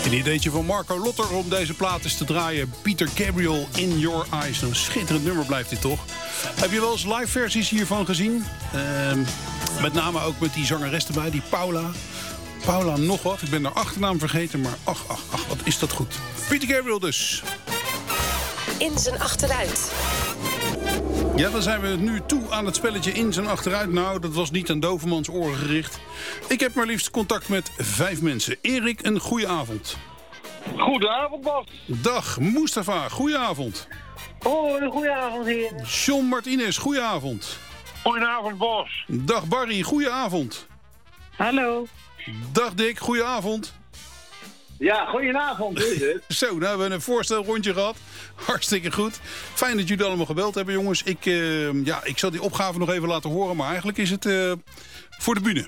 Een ideetje van Marco Lotter om deze plaat eens te draaien. Peter Gabriel, In Your Eyes. Een schitterend nummer blijft dit toch. Heb je wel eens live versies hiervan gezien? Met name ook met die zangeres erbij, die Paula. Paula nog wat. Ik ben haar achternaam vergeten, maar ach, wat is dat goed. Peter Gabriel dus. In zijn achteruit. Ja, dan zijn we nu toe aan het spelletje In zijn achteruit. Nou, dat was niet aan Dovermans oren gericht. Ik heb maar liefst contact met 5 mensen. Erik, een goeie avond. Goedenavond, Bas. Dag, Mustafa, goeie avond. Oh, een goeie avond, heer. John Martinez, goeie avond. Goedenavond, Bas. Dag Barry, goeie avond. Hallo. Dag Dick, goeie avond. Ja, goedenavond, is het? Zo, nou hebben we een voorstelrondje gehad. Hartstikke goed. Fijn dat jullie allemaal gebeld hebben, jongens. Ik zal die opgave nog even laten horen, maar eigenlijk is het voor de bühne.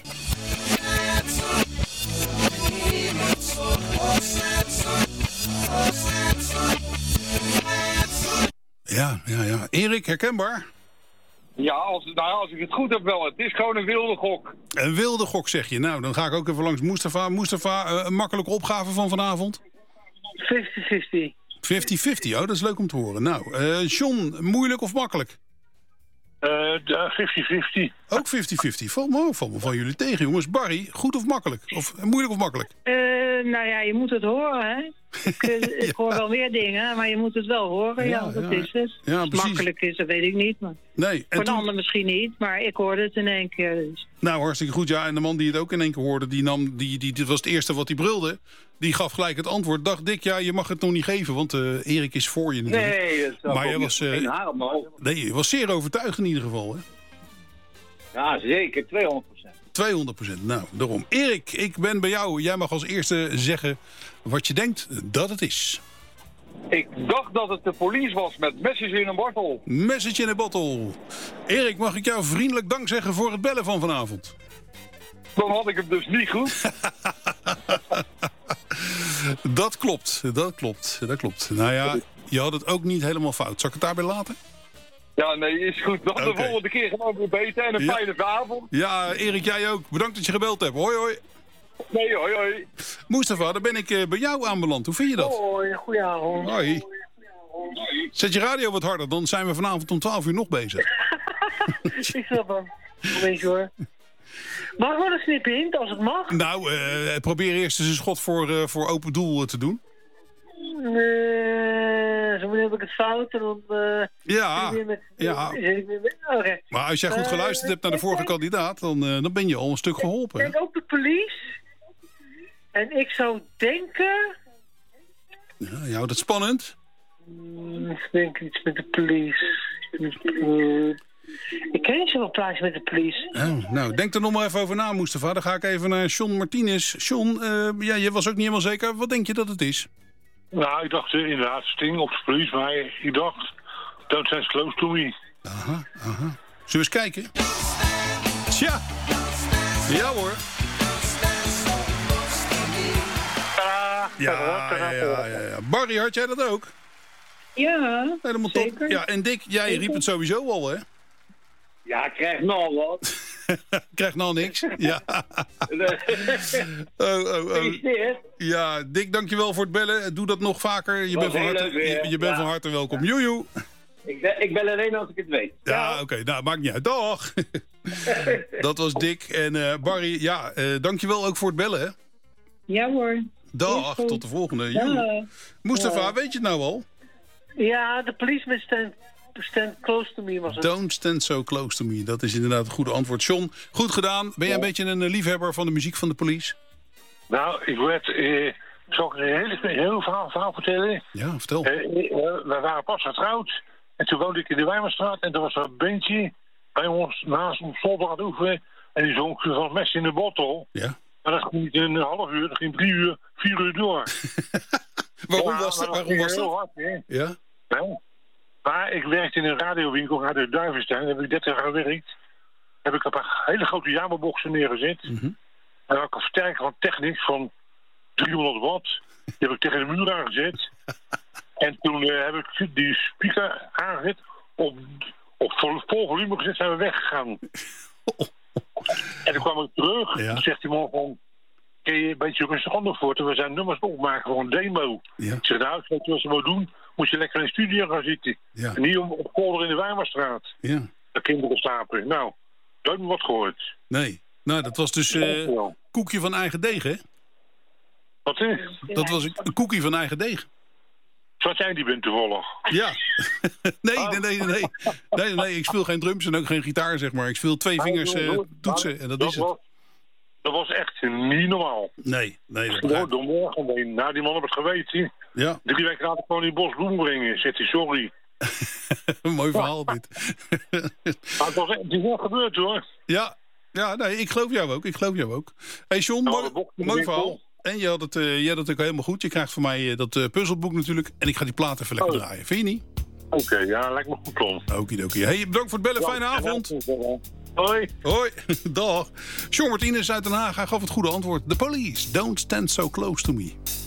Ja. Erik, herkenbaar? Ja, als ik het goed heb wel. Het is gewoon een wilde gok. Een wilde gok, zeg je. Nou, dan ga ik ook even langs Mustafa. Mustafa, een makkelijke opgave van vanavond? 50-50. 50-50, oh, dat is leuk om te horen. Nou, John, moeilijk of makkelijk? 50-50. Ook 50-50. Valt me van jullie tegen, jongens. Barry, goed of makkelijk? Of moeilijk of makkelijk? Nou ja, je moet het horen, hè. Ik hoor wel meer dingen, maar je moet het wel horen. Ja, dat is het. Ja, precies. Makkelijk is, dat weet ik niet. Maar nee. voor de ander misschien niet, maar ik hoorde het in één keer. Dus. Nou, hartstikke goed. Ja, en de man die het ook in één keer hoorde, dit was het eerste wat hij brulde. Die gaf gelijk het antwoord. Dag Dick, ja, je mag het nog niet geven, want Erik is voor je natuurlijk. Nee, dat maar je was, je was zeer overtuigd in ieder geval, hè? Ja, zeker. 200%. 200%. Nou, daarom. Erik, ik ben bij jou. Jij mag als eerste zeggen wat je denkt dat het is. Ik dacht dat het de police was met mesjes in een bottle. Message in a bottle. Erik, mag ik jou vriendelijk dank zeggen voor het bellen van vanavond? Dan had ik het dus niet goed. Dat klopt. Nou ja, je had het ook niet helemaal fout. Zal ik het daarbij laten? Ja, nee, is goed. Dan de volgende keer gewoon weer beter en een fijne avond. Ja, Erik, jij ook. Bedankt dat je gebeld hebt. Hoi, hoi. Nee, hoi. Mustafa, dan ben ik bij jou aanbeland. Hoe vind je dat? Hoi, goedenavond. Hoi. Zet je radio wat harder, dan zijn we vanavond om 12 uur nog bezig. Ik snap hem. Weet je hoor. Mag ik wel een snipje als het mag? Nou, probeer eerst eens een schot voor open doel te doen. Zo heb ik het fout en dan... Ja. Okay. Maar als jij goed geluisterd hebt naar de vorige kandidaat, dan ben je al een stuk geholpen. Ik denk ook de police. En ik zou denken... Ja, je houdt het spannend. Ik denk iets met de police. Ik ken niet zoveel plaatjes met de police. Oh, nou, denk er nog maar even over na, Mustafa. Dan ga ik even naar John Martinez. John, je was ook niet helemaal zeker. Wat denk je dat het is? Nou, ik dacht inderdaad Sting of de police, maar ik dacht Don't Stand Close to Me. Aha. Zullen we eens kijken? Tja! Ja hoor. Ja. Barry, had jij dat ook? Ja, helemaal zeker. Top. Ja, en Dick, jij riep het sowieso al, hè? Ja, ik krijg nog wat. Krijg nou niks? Ja. Ja, Dick, dankjewel voor het bellen. Doe dat nog vaker. Je bent van harte welkom. Joejoe. Ik bel alleen als ik het weet. Ja, oké. Nou, maakt niet uit. Dag. Dat was Dick. En Barry, dankjewel ook voor het bellen, hè? Ja hoor. Dag, tot de volgende. Mustafa, weet je het nou al? Ja, de policeman stand close to me was het. Don't stand so close to me. Dat is inderdaad een goede antwoord. John, goed gedaan. Ben jij een beetje een liefhebber van de muziek van de Police? Nou, zal ik een heel verhaal vertellen? Ja, vertel. We waren pas getrouwd. En toen woonde ik in de Wijmerstraat. En er was er een bandje bij ons naast ons zolder aan het oefenen. En die zong van mes in de bottle. Ja. Maar dat ging niet in een half uur. Dat ging 3 uur, 4 uur door. Waarom was dat? Heel hard, hè? Ja. Nou, maar ik werkte in een radiowinkel, Radio Duivenstein. Daar heb ik 30 jaar gewerkt. Heb ik een hele grote Yamaboxen neergezet. En dan had ik een versterker van Technics van 300 watt. Die heb ik tegen de muur aangezet. En toen heb ik die speaker aangezet. Op vol volume gezet, zijn we weggegaan. En toen kwam ik terug. Ja. Toen zegt die man van... kun je een beetje rustig onder voor. We zijn nummers opmaken voor een demo. Ja. Ik zeg, nou, wat je wil doen, moet je lekker in de studio gaan zitten. Ja. En niet op kolder in de Wijmerstraat. Ja. De kinderen slapen. Nou, nooit meer wat gehoord. Nee. Nou, dat was dus koekje van eigen deeg, hè? Wat is? Dat was een koekje van eigen deeg. Wat zijn die bent toevallig? Ja. Nee. Ik speel geen drums en ook geen gitaar, zeg maar. Ik speel 2 vingers toetsen en dat is het. Dat was echt niet normaal. Nee. Door morgen heen. Nou, die man heeft het geweten. Ja. 3 weken later gewoon in het bos bloem brengen. Zegt hij, sorry. Een mooi verhaal, dit. Maar het is wel gebeurd, hoor. Ja, nee, ik geloof jou ook. Hey John, mooi verhaal. En je had het ook helemaal goed. Je krijgt van mij dat puzzelboek natuurlijk. En ik ga die plaat even lekker draaien. Vind je niet? Oké, ja, lijkt me goed plan. Okidokie. Hey, bedankt voor het bellen. Fijne avond. Hoi. Dag. John Martinez uit Den Haag. Hij gaf het goede antwoord. The Police, don't stand so close to me.